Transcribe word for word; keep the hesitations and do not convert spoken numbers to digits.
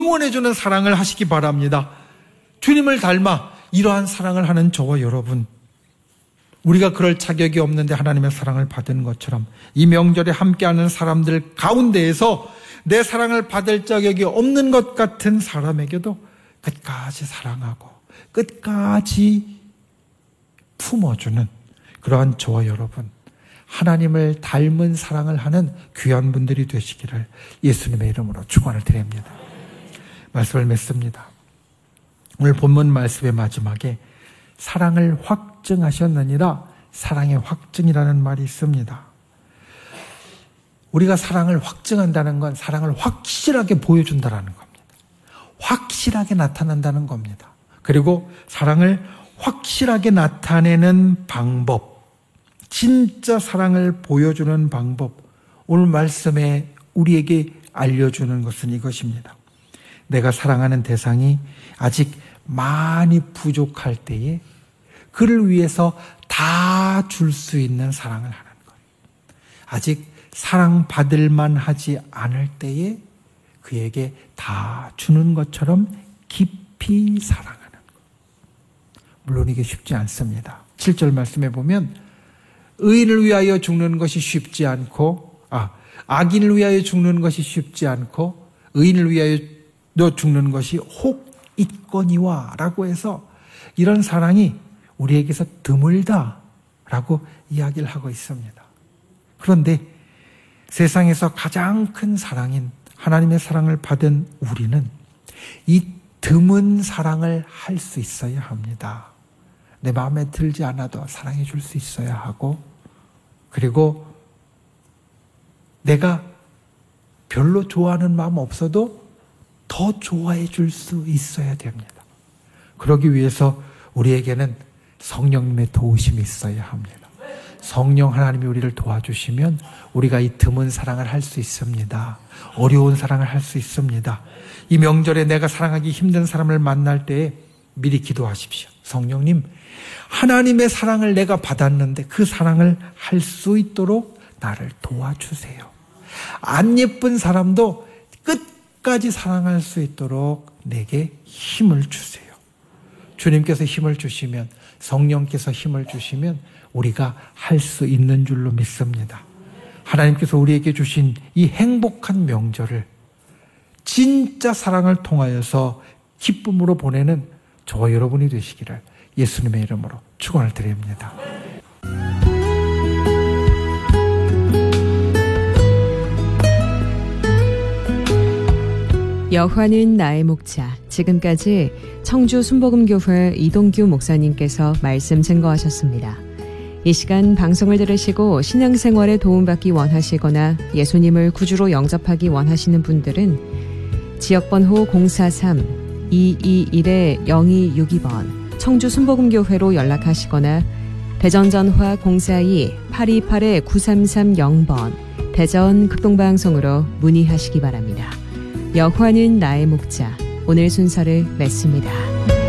응원해주는 사랑을 하시기 바랍니다. 주님을 닮아 이러한 사랑을 하는 저와 여러분, 우리가 그럴 자격이 없는데 하나님의 사랑을 받은 것처럼 이 명절에 함께하는 사람들 가운데에서 내 사랑을 받을 자격이 없는 것 같은 사람에게도 끝까지 사랑하고 끝까지 품어주는 그러한 저와 여러분, 하나님을 닮은 사랑을 하는 귀한 분들이 되시기를 예수님의 이름으로 축원을 드립니다. 말씀을 맺습니다. 오늘 본문 말씀의 마지막에 사랑을 확증하셨느니라, 사랑의 확증이라는 말이 있습니다. 우리가 사랑을 확증한다는 건 사랑을 확실하게 보여준다는 겁니다. 확실하게 나타난다는 겁니다. 그리고 사랑을 확실하게 나타내는 방법, 진짜 사랑을 보여주는 방법, 오늘 말씀에 우리에게 알려주는 것은 이것입니다. 내가 사랑하는 대상이 아직 많이 부족할 때에 그를 위해서 다 줄 수 있는 사랑을 하는 것. 아직 사랑받을 만하지 않을 때에 그에게 다 주는 것처럼 깊이 사랑하는 것. 물론 이게 쉽지 않습니다. 칠 절 말씀에 보면 의인을 위하여 죽는 것이 쉽지 않고 아, 악인을 위하여 죽는 것이 쉽지 않고 의인을 위하여 너 죽는 것이 혹 있거니와 라고 해서 이런 사랑이 우리에게서 드물다라고 이야기를 하고 있습니다. 그런데 세상에서 가장 큰 사랑인 하나님의 사랑을 받은 우리는 이 드문 사랑을 할 수 있어야 합니다. 내 마음에 들지 않아도 사랑해 줄 수 있어야 하고, 그리고 내가 별로 좋아하는 마음 없어도 더 좋아해 줄 수 있어야 됩니다. 그러기 위해서 우리에게는 성령님의 도우심이 있어야 합니다. 성령 하나님이 우리를 도와주시면 우리가 이 드문 사랑을 할 수 있습니다. 어려운 사랑을 할 수 있습니다. 이 명절에 내가 사랑하기 힘든 사람을 만날 때에 미리 기도하십시오. 성령님, 하나님의 사랑을 내가 받았는데 그 사랑을 할 수 있도록 나를 도와주세요. 안 예쁜 사람도 끝까지 사랑할 수 있도록 내게 힘을 주세요. 주님께서 힘을 주시면, 성령께서 힘을 주시면 우리가 할 수 있는 줄로 믿습니다. 하나님께서 우리에게 주신 이 행복한 명절을 진짜 사랑을 통하여서 기쁨으로 보내는 저와 여러분이 되시기를 예수님의 이름으로 축원을 드립니다. 여호와는 나의 목자. 지금까지 청주 순복음교회 이동규 목사님께서 말씀 증거하셨습니다. 이 시간 방송을 들으시고 신앙생활에 도움받기 원하시거나 예수님을 구주로 영접하기 원하시는 분들은 지역번호 공사삼 이이일 영이육이 번 청주 순복음교회로 연락하시거나 대전전화 공사이 팔이팔 구삼삼영 번 대전 극동방송으로 문의하시기 바랍니다. 여호와는 나의 목자. 오늘 순서를 맺습니다.